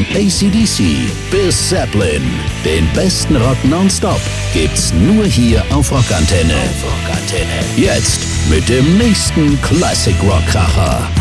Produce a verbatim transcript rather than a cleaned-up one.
A C D C bis Zeppelin. Den besten Rock nonstop gibt's nur hier auf Rockantenne. Auf Rockantenne. Jetzt mit dem nächsten Classic Rock Kracher.